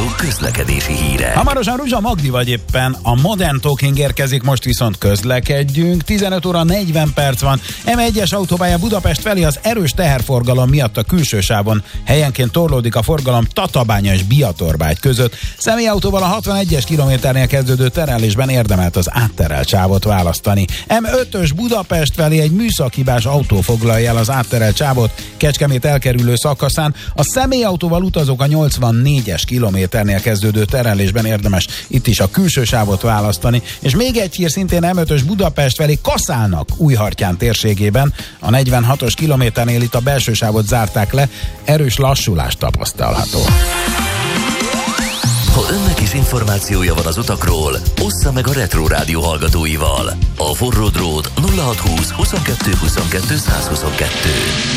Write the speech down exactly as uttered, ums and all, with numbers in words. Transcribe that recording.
közlekedési hírek. Hamarosan Ruzsa Magdival éppen a Modern Talking érkezik, most viszont közlekedjünk. tizenöt óra negyven perc van. em egyes autópálya Budapest felé az erős teherforgalom miatt a külső sávon helyenként torlódik a forgalom Tatabánya és Biatorbágy között. Személyautóval a hatvanegyes kilométernél kezdődő terelésben érdemelt az átterelt sávot választani. em ötös Budapest felé egy műszakibás autó foglalja el az átterelt sávot Kecskemét elkerülő szakaszán. A személyautóval utazók a nyolcvannégyes kilométernél kezdődő terelésben érdemes itt is a külső sávot választani. És még egy hír, szintén em ötös Budapest felé Kaszálnak Újhartyán térségében a negyvenhatos kilométernél itt a belső sávot zárták le, erős lassulás tapasztalható. Ha önnek is információja van az utakról, ossza meg a Retro Rádió hallgatóival. A forró drót nulla hatszázhúsz huszonkettő huszonkettő százhuszonkettő.